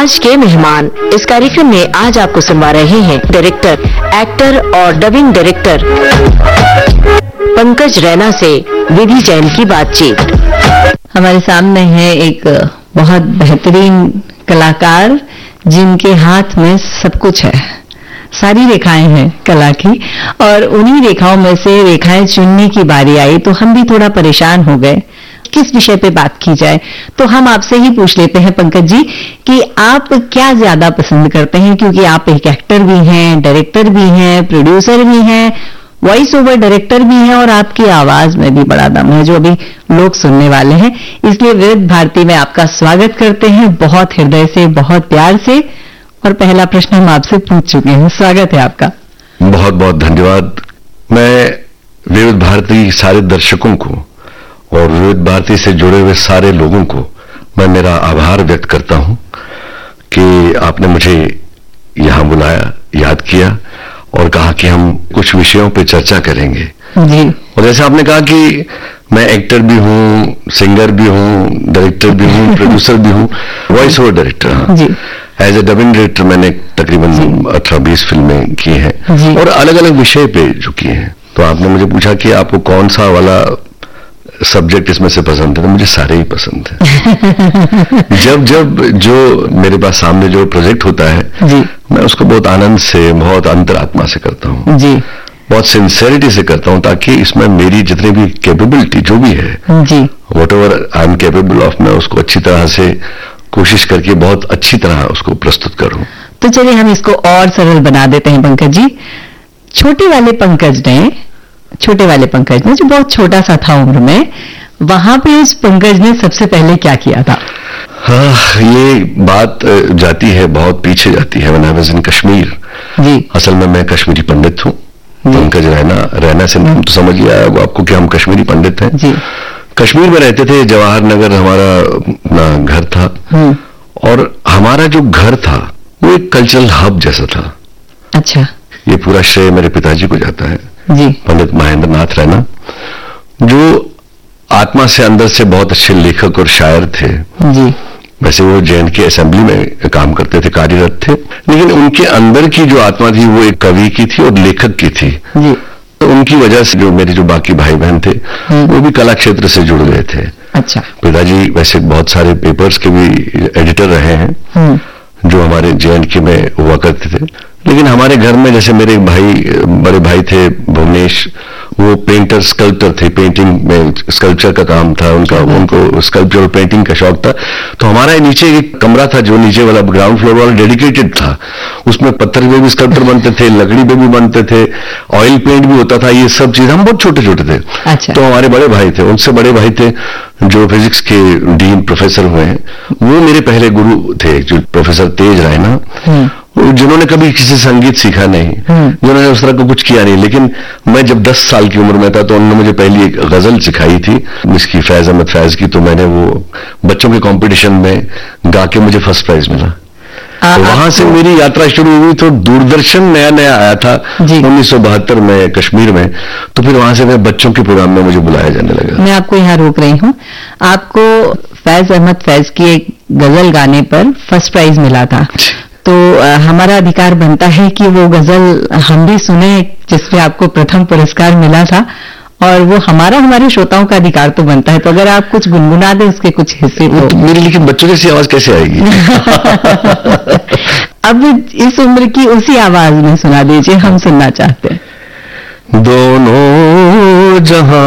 आज के मेहमान इस कार्यक्रम में आज आपको सुनवा रहे हैं डायरेक्टर, एक्टर और डबिंग डायरेक्टर पंकज रैना से विधि जैन की बातचीत। हमारे सामने है एक बहुत बेहतरीन कलाकार जिनके हाथ में सब कुछ है, सारी रेखाएं हैं कला की, और उन्हीं रेखाओं में से रेखाएं चुनने की बारी आई तो हम भी थोड़ा परेशान हो गए किस विषय पे बात की जाए। तो हम आपसे ही पूछ लेते हैं पंकज जी कि आप क्या ज्यादा पसंद करते हैं, क्योंकि आप एक एक्टर भी हैं, डायरेक्टर भी हैं, प्रोड्यूसर भी हैं, वॉइस ओवर डायरेक्टर भी हैं, और आपकी आवाज में भी बड़ा दम है जो अभी लोग सुनने वाले हैं। इसलिए विविध भारती में आपका स्वागत करते हैं बहुत हृदय से, बहुत प्यार से। और पहला प्रश्न हम आपसे पूछ चुके हैं, स्वागत है आपका। बहुत बहुत धन्यवाद। मैं विविध भारती सारे दर्शकों को और विविध भारती से जुड़े हुए सारे लोगों को मैं मेरा आभार व्यक्त करता हूं कि आपने मुझे यहां बुलाया, याद किया और कहा कि हम कुछ विषयों पे चर्चा करेंगे जी। और जैसे आपने कहा कि मैं एक्टर भी हूं, सिंगर भी हूं, डायरेक्टर भी हूं, प्रोड्यूसर भी हूं, वॉइस ओवर डायरेक्टर। हाँ जी। एज ए डबिंग डायरेक्टर मैंने तकरीबन 18-20 फिल्में की हैं और अलग अलग विषय पे जो की हैं। तो आपने मुझे पूछा कि आपको कौन सा वाला सब्जेक्ट इसमें से पसंद है, तो मुझे सारे ही पसंद है। जब जो मेरे पास सामने जो प्रोजेक्ट होता है जी। मैं उसको बहुत आनंद से, बहुत अंतरात्मा से करता हूँ जी, बहुत सिंसेरिटी से करता हूँ, ताकि इसमें मेरी जितनी भी कैपेबिलिटी जो भी है जी, what ever I am capable of, मैं उसको अच्छी तरह से कोशिश करके बहुत अच्छी तरह उसको प्रस्तुत करूं। तो चलिए हम इसको और सरल बना देते हैं पंकज जी। छोटे वाले पंकज ने जो बहुत छोटा सा था उम्र में, वहां पे इस पंकज ने सबसे पहले क्या किया था? हाँ, ये बात जाती है, बहुत पीछे जाती है। When I was in Kashmir जी। असल में मैं कश्मीरी पंडित हूँ। पंकज रैना से नाम तो समझ ही आया होगा आपको कि हम कश्मीरी पंडित हैं जी। कश्मीर में रहते थे, जवाहर नगर हमारा अपना घर था और हमारा जो घर था वो एक कल्चरल हब जैसा था। अच्छा। ये पूरा श्रेय मेरे पिताजी को जाता है जी। पंडित महेंद्र नाथ रैना, जो आत्मा से अंदर से बहुत अच्छे लेखक और शायर थे जी। वैसे वो जे.एन.के असेंबली में काम करते थे, कार्यरत थे, लेकिन उनके अंदर की जो आत्मा थी वो एक कवि की थी और लेखक की थी जी। तो उनकी वजह से जो मेरे जो बाकी भाई बहन थे वो भी कला क्षेत्र से जुड़ गए थे। अच्छा। पिताजी वैसे बहुत सारे पेपर्स के भी एडिटर रहे हैं जो हमारे जे.एन.के में हुआ करते थे, लेकिन हमारे घर में जैसे मेरे बड़े भाई थे भुवनेश, वो पेंटर स्कल्प्टर थे, पेंटिंग में स्कल्पचर का काम था उनका, उनको स्कल्पचर और पेंटिंग का शौक था। तो हमारा नीचे एक कमरा था जो नीचे वाला ग्राउंड फ्लोर वाला डेडिकेटेड था, उसमें पत्थर पे भी स्कल्पचर बनते थे, लकड़ी पे भी बनते थे, ऑयल पेंट भी होता था, ये सब चीज। हम बहुत छोटे छोटे थे। अच्छा। तो हमारे बड़े भाई थे, उनसे बड़े भाई थे जो फिजिक्स के डीन प्रोफेसर हुए हैं, वो मेरे पहले गुरु थे, जो प्रोफेसर तेज रैना, जिन्होंने कभी किसी संगीत सीखा नहीं, जिन्होंने उस तरह का कुछ किया नहीं। लेकिन मैं जब 10 साल की उम्र में था तो उन्होंने मुझे पहली एक गजल सिखाई थी इसकी, फैज अहमद फैज की, तो मैंने वो बच्चों के कंपटीशन में गा के मुझे फर्स्ट प्राइज मिला। तो वहां से मेरी यात्रा शुरू हुई। तो दूरदर्शन नया नया आया था 1972 में कश्मीर में, तो फिर वहां से मैं बच्चों के प्रोग्राम में मुझे बुलाया जाने लगा। मैं आपको यहाँ रोक रही हूँ, आपको फैज अहमद फैज की एक गजल गाने पर फर्स्ट प्राइज मिला था, तो हमारा अधिकार बनता है कि वो गजल हम भी सुने जिसपे आपको प्रथम पुरस्कार मिला था, और वो हमारे श्रोताओं का अधिकार तो बनता है। तो अगर आप कुछ गुनगुना दें उसके कुछ हिस्से तो मेरी, लेकिन बच्चों जैसी आवाज कैसे आएगी? अब इस उम्र की उसी आवाज में सुना दीजिए, हम सुनना चाहते हैं। दोनों जहां